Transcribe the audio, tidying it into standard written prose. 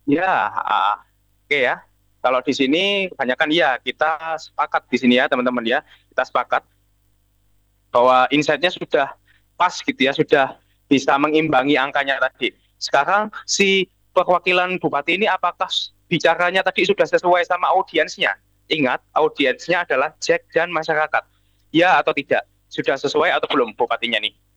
Ya, oke ya. Kalau di sini kebanyakan ya kita sepakat di sini ya teman-teman ya. Kita sepakat bahwa insight-nya sudah pas gitu ya, sudah bisa mengimbangi angkanya tadi. Sekarang si perwakilan bupati ini apakah bicaranya tadi sudah sesuai sama audiensnya? Ingat, audiensnya adalah Jack dan masyarakat. Ya atau tidak? Sudah sesuai atau belum bupatinya nih?